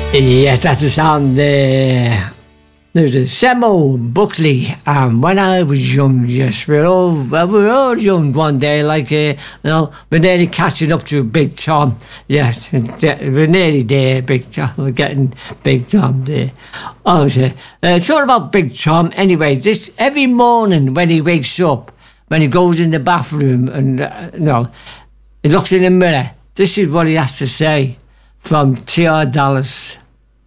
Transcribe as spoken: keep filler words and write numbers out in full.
Yes, that's the sound there. There's a Samo Buckley, and when I was young, yes, we're all well, we're all young one day, like uh, you know, we're nearly catching up to Big Tom. Yes, we're nearly there, Big Tom. We're getting Big Tom there. Oh, so, uh, it's all about Big Tom. Anyway, this every morning when he wakes up, when he goes in the bathroom, and uh, you know, he looks in the mirror. This is what he has to say from T R Dallas.